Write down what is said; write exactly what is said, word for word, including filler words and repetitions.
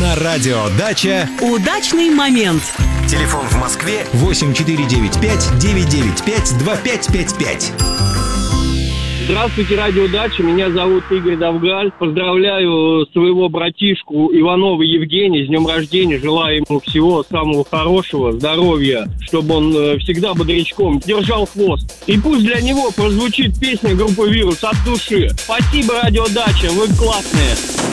На радио «Дача» удачный момент. Телефон в Москве восемь четыре девять пять девять девять пять два пять пять пять. Здравствуйте, радио «Дача». Меня зовут Игорь Довгаль. Поздравляю своего братишку Иванова Евгения с днем рождения. Желаю ему всего самого хорошего, здоровья, чтобы он всегда бодрячком держал хвост. И пусть для него прозвучит песня группы «Вирус» от души. Спасибо, радио «Дача», вы классные.